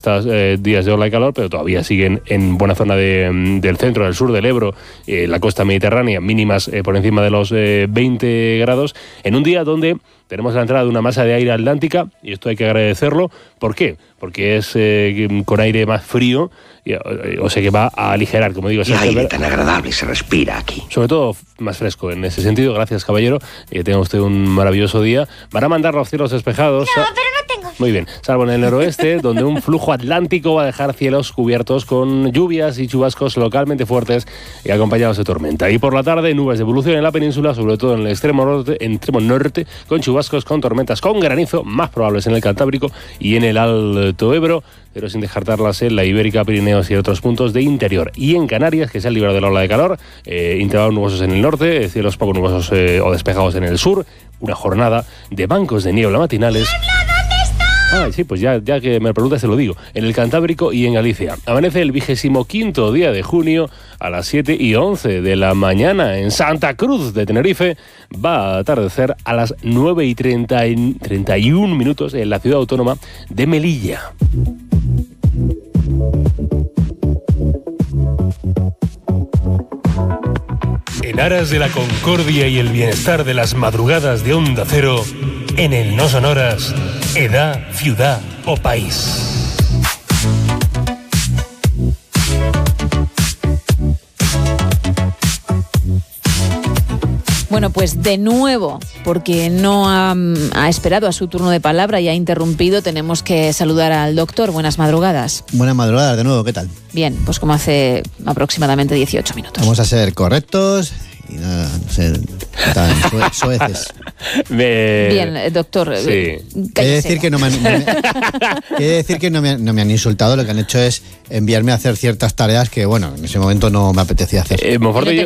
estos días de ola de calor, pero todavía siguen en buena zona del centro, del sur del Ebro, la costa mediterránea, mínimas por encima de los 20 grados, en un día donde tenemos la entrada de una masa de aire atlántica, y esto hay que agradecerlo. ¿Por qué? Porque es con aire más frío, o sea que va a aligerar, como digo. Y aire tan agradable se respira aquí. Sobre todo más fresco en ese sentido. Gracias, caballero. Tenga usted un maravilloso día. Van a mandar los cielos despejados. No, pero no tengo. Muy bien. Salvo en el noroeste, donde un flujo atlántico va a dejar cielos cubiertos con lluvias y chubascos localmente fuertes y acompañados de tormenta. Y por la tarde, nubes de evolución en la península, sobre todo en el extremo norte, con chubascos, con tormentas, con granizo, más probables en el Cantábrico y en el Alto Ebro, pero sin descartarlas en la Ibérica, Pirineos y otros puntos de interior. Y en Canarias, que se han librado de la ola de calor, intervalos nubosos en el norte, cielos poco nubosos o despejados en el sur, una jornada de bancos de niebla matinales. Sí, pues ya que me preguntas te lo digo. En el Cantábrico y en Galicia. Amanece el 25º día de junio a las 7:11 de la mañana. En Santa Cruz de Tenerife va a atardecer a las 9:31 minutos en la ciudad autónoma de Melilla. En aras de la concordia y el bienestar de las madrugadas de Onda Cero, en el No Sonoras, edad, ciudad o país. Bueno, pues de nuevo, porque no ha esperado a su turno de palabra y ha interrumpido, tenemos que saludar al doctor. Buenas madrugadas. Buenas madrugadas de nuevo, ¿qué tal? Bien, pues como hace aproximadamente 18 minutos. Vamos a ser correctos y no ser tan soeces. Bien, doctor. Sí. Quiere decir que no me han insultado, lo que han hecho es enviarme a hacer ciertas tareas que, bueno, en ese momento no me apetecía hacer. Monfort y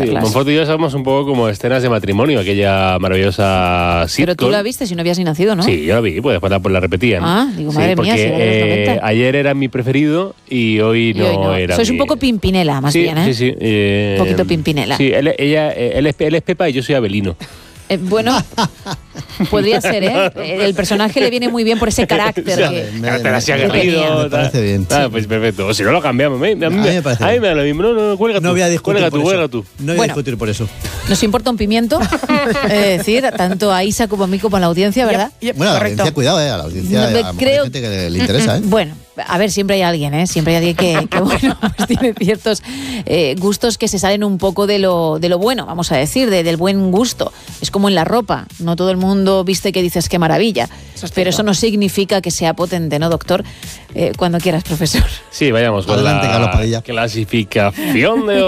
yo somos un poco como escenas de matrimonio, aquella maravillosa sitcom. Pero tú la viste si no habías ni nacido, ¿no? Sí, yo la vi, pues después la repetían. Digo, madre mía, si era de los 90. Ayer era mi preferido y hoy no era. Sois un poco Pimpinela, más bien, ¿eh? Sí. Un poquito Pimpinela. Sí, él es Pepa y yo soy Abelino. Bueno, podría ser, ¿eh? El personaje le viene muy bien por ese carácter. Me parece bien. Pues perfecto. O si no lo cambiamos. A mí me da lo mismo. No, cuelga tú. No voy a discutir Cuelga tú. No voy a discutir por eso. Nos importa un pimiento, es decir, tanto a Isa como a mí como a la audiencia, ¿verdad? Bueno, a la audiencia, cuidado, a la audiencia hay gente que le interesa, ¿eh? Bueno, a ver, siempre hay alguien, ¿eh? Siempre hay alguien que bueno, pues tiene ciertos gustos que se salen un poco de lo bueno, vamos a decir, del buen gusto. Es como en la ropa, no todo el mundo viste que dices qué maravilla, pero eso no significa que sea potente, ¿no, doctor? Cuando quieras, profesor. Sí, vayamos con la clasificación de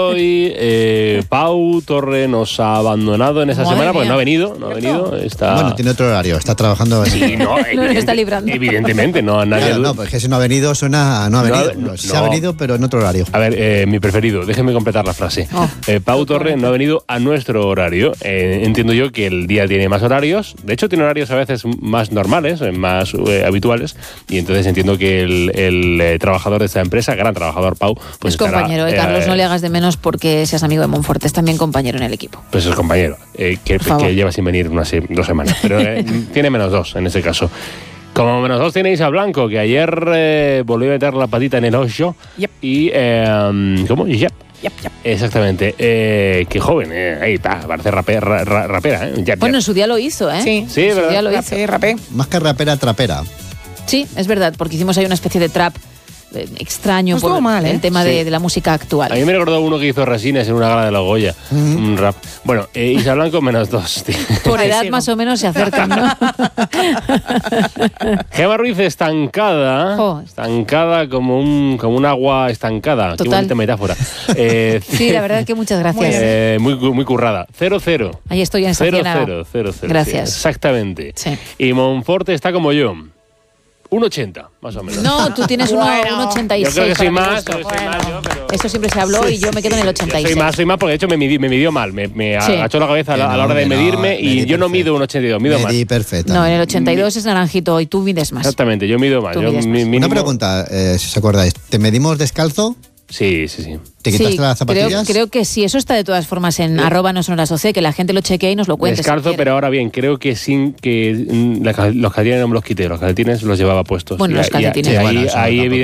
hoy. Pau Torre nos ha abandonado en esa semana porque no ha venido. Bueno, tiene otro horario, está trabajando. Sí, no está librando. Evidentemente, no a nadie. Claro, no, porque si no ha venido suena no ha venido. Sí ha venido, pero en otro horario. A ver, mi preferido, déjeme completar la frase. Pau Torre no ha venido a nuestro horario. Entiendo yo que el día tiene más horarios. De hecho, tiene horarios a veces más normales, más habituales. Y entonces entiendo que el trabajador de esta empresa, gran trabajador Pau, pues es compañero. Carlos, no le hagas de menos porque seas amigo de Monfort, es también compañero en el equipo. Pues es compañero, que lleva sin venir 2 semanas. Pero tiene -2 en ese caso. Como -2 tiene Isa Blanco, que ayer volvió a meter la patita en el hoyo. Yep. Y, ¿cómo? Yep. Exactamente. Qué joven, ahí está, parece rapera. Bueno, en su día lo hizo, ¿eh? Sí, en su día lo hizo. Rapé. Más que rapera, trapera. Sí, es verdad, porque hicimos ahí una especie de trap extraño no por mal, el tema de la música actual. A mí me recordó uno que hizo Resines en una gala de la Goya, un rap. Bueno, Isa Blanco -2. Tío. Por edad más o menos se acercan, ¿no? Gemma Ruiz estancada como un agua estancada. Total. Qué bonita metáfora. Sí, la verdad es que muchas gracias. Muy currada. 0-0. Ahí estoy en esa 0-0. Gracias. Sí, exactamente. Sí. Y Monfort está como yo. 1,80, más o menos. No, tú tienes 1,86. Yo creo que soy más, pero eso siempre se habló y yo me quedo en el 86. Soy más porque de hecho me midió mal. Me agachó la cabeza a la hora de medirme y yo no mido 1,82, mido más. Perfecto. No, en el 82 es naranjito y tú mides más. Exactamente, yo mido más. Una pregunta, si os acordáis. ¿Te medimos descalzo? Sí. ¿Te quitaste las zapatillas? Creo que sí, eso está de todas formas en @nosonorasoc, que la gente lo chequee y nos lo cuente. Descalzo, pero ahora bien, creo que sin que los calcetines no me los quité, los calcetines los llevaba puestos. Bueno, los calcetines. Ahí evidentemente